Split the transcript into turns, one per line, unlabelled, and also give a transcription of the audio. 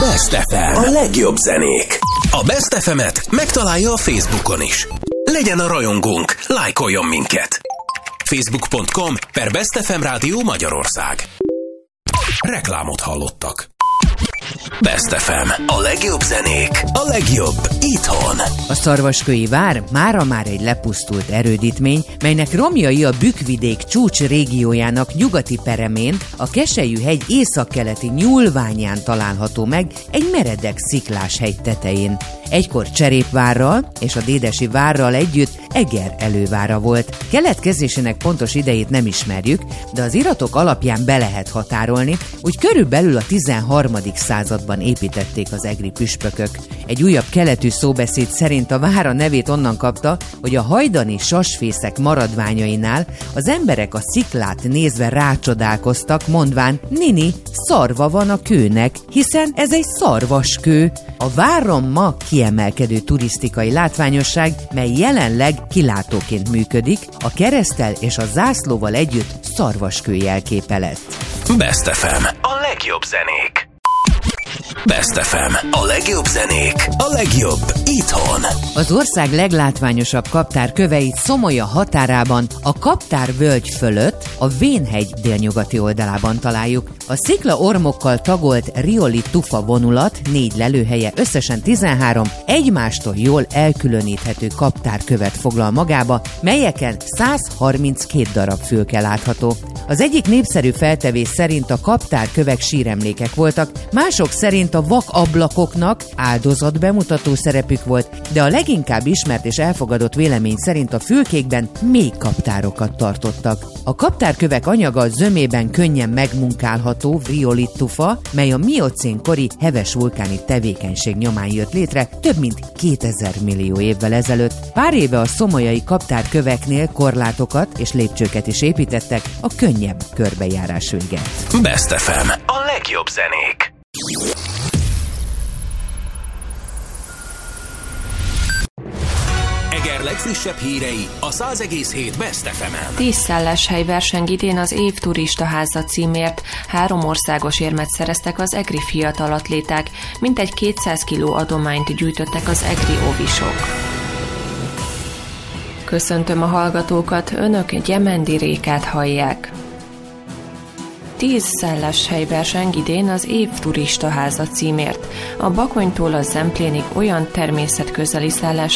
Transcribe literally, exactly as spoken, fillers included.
Best ef em. A legjobb zenék. A Best ef emet megtalálja a Facebookon is. Legyen a rajongónk, lájkoljon minket. facebook pont com per Best ef em Rádió Magyarország. Reklámot hallottak. Best ef em. A legjobb zenék. A legjobb itthon.
A Szarvaskői vár mára már egy lepusztult erődítmény, melynek romjai a Bükkvidék csúcs régiójának nyugati peremén, a Kesselyű-hegy északkeleti nyúlványán található meg egy meredek sziklás hegy tetején. Egykor Cserépvárral és a Dédesi várral együtt Eger elővára volt. Keletkezésének pontos idejét nem ismerjük, de az iratok alapján be lehet határolni, úgy körülbelül a tizenharmadik században építették az egri püspökök. Egy újabb keletű szóbeszéd szerint a vár a nevét onnan kapta, hogy a hajdani sasfészek maradványainál az emberek a sziklát nézve rácsodálkoztak, mondván: nini, szarva van a kőnek, hiszen ez egy szarvaskő. A váron ma kiemelkedő turisztikai látványosság, mely jelenleg kilátóként működik, a kereszttel és a zászlóval együtt szarvaskő jelképe lett.
Best ef em. A legjobb zenék. Best ef em. A legjobb zenék. A legjobb itthon.
Az ország leglátványosabb kaptárköveit Szomolya határában, a Kaptár-völgy fölött, a Vénhegy délnyugati oldalában találjuk. A szikla ormokkal tagolt rioli tufa vonulat négy lelőhelye, összesen tizenhárom egymástól jól elkülöníthető kaptárkövet foglal magába, melyeken száz harminckét darab fülke látható. Az egyik népszerű feltevés szerint a kaptárkövek síremlékek voltak, mások szerint a vakablakoknak áldozat bemutató szerepük volt, de a leginkább ismert és elfogadott vélemény szerint a fülkékben mély kaptárokat tartottak. A kaptárkövek anyaga zömében könnyen megmunkálható riolit tufa, mely a miocén kori heves vulkáni tevékenység nyomán jött létre több mint kétezer millió évvel ezelőtt. Pár éve a szomolyai kaptárköveknél korlátokat és lépcsőket is építettek a könnyebb körbejárás véget.
Best ef em. A legjobb zenék. Eger legfrissebb hírei a száz egész hét Best ef emen.
Tíz szálláshely verseng idén az év turistaháza címért. Három országos érmet szereztek az egri fiatal atléták, mintegy kétszáz kiló adományt gyűjtöttek az egri óvisok. Köszöntöm a hallgatókat, önök Gyemendi Rékát hallják. Tíz szálláshely verseng idén az év turistaháza címért. A Bakonytól a Zemplénig olyan természetközeli szállás